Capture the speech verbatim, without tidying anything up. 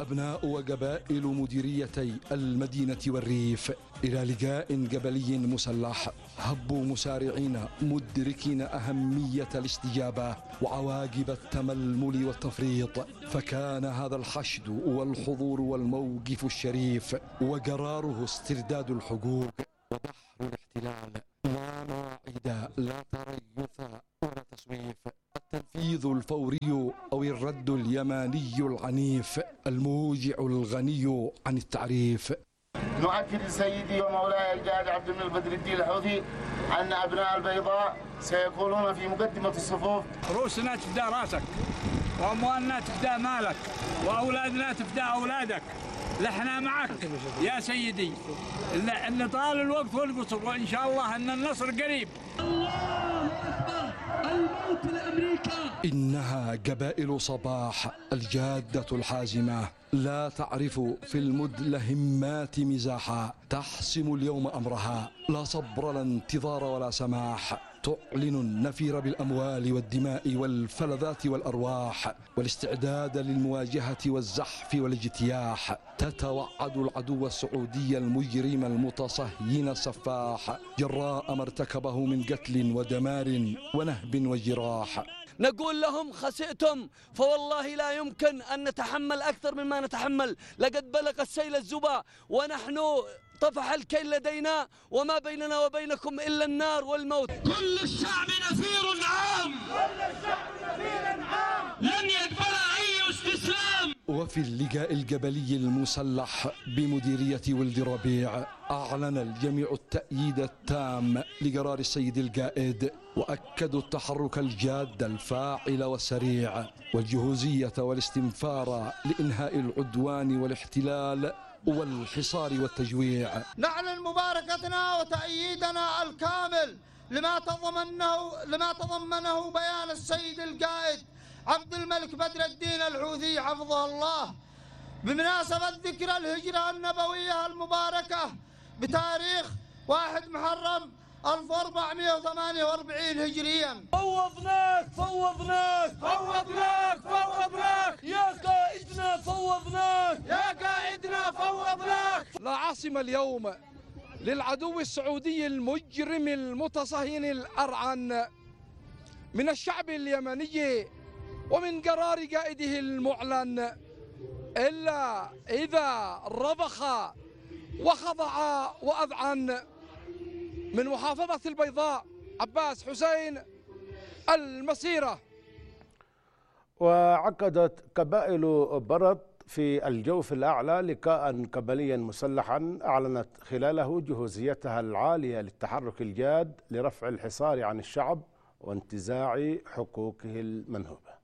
أبناء وقبائل مديريتي المدينة والريف إلى لقاء قبلي مسلح هبوا مسارعين مدركين أهمية الاستجابة وعواقب التململ والتفريط، فكان هذا الحشد والحضور والموقف الشريف وقراره استرداد الحقوق وبحر الاحتلال لا مواعيد لا تريث ولا تسويف، التنفيذ الفوري أو الرد اليماني العنيف الموجع الغني عن التعريف. نؤكد سيدي ومولاي القائد عبد الملك بدر الدين الحوثي أن أبناء البيضاء سيكونون في مقدمة الصفوف. رؤوسنا تفدى راسك، وأموالنا تفدى مالك، وأولادنا تفدى أولادك، لحنا معك يا سيدي، إن طال الوقت والقصر، وإن شاء الله أن النصر قريب. الله أكبر، الموت لأمريكا. إنها قبائل صباح الجادة الحازمة لا تعرف في المدلهمات مزاحا، تحسم اليوم أمرها لا صبر لا انتظار ولا سماح، تعلن النفير بالأموال والدماء والفلذات والأرواح والاستعداد للمواجهة والزحف والاجتياح، تتوعد العدو السعودي المجرم المتصهين السفاح جراء ما ارتكبه من قتل ودمار ونهب وجراح. نقول لهم خسئتم، فوالله لا يمكن أن نتحمل أكثر مما نتحمل، لقد بلغ السيل الزبا ونحن طفح الكيل لدينا وما بيننا وبينكم إلا النار والموت. كل الشعب نفير عام، كل الشعب نفير عام، لن يقبل أي استسلام. وفي اللقاء القبلي المسلح بمديرية ولد الربيع أعلن الجميع التأييد التام لقرار السيد القائد، وأكدوا التحرك الجاد الفاعل والسريع والجهوزية والاستنفار لإنهاء العدوان والاحتلال والحصار والتجويع. نعلن مباركتنا وتأييدنا الكامل لما تضمنه لما تضمنه بيان السيد القائد عبد الملك بدر الدين الحوثي حفظه الله بمناسبة ذكرى الهجرة النبوية المباركة بتاريخ واحد محرم ألف وأربعمئة وثمانية وأربعين هجريا. فوضناك فوضناك فوضناك فوضناك يا قائدنا، فوضناك يا قائدنا فوضناك. لا عاصم اليوم للعدو السعودي المجرم المتصهين الأرعن من الشعب اليمني ومن قرار قائده المعلن إلا إذا رضخ وخضع وأذعن. من محافظة البيضاء عباس حسين، المسيرة. وعقدت قبائل برط في الجوف الأعلى لقاء قبليا مسلحا أعلنت خلاله جهوزيتها العالية للتحرك الجاد لرفع الحصار عن الشعب وانتزاع حقوقه المنهوبة.